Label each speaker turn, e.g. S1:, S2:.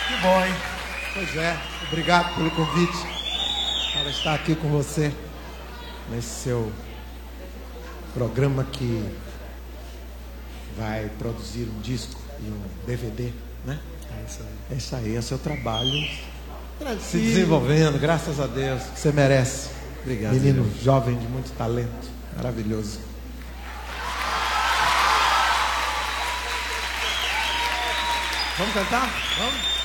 S1: Que bom, hein?
S2: Pois é, obrigado pelo convite para estar aqui com você nesse seu programa que vai produzir um disco e um DVD, né? É isso aí, é seu trabalho se desenvolvendo, graças a Deus. Você merece.
S3: Obrigado.
S2: Menino jovem de muito talento, maravilhoso.
S3: Vamos cantar? Vamos?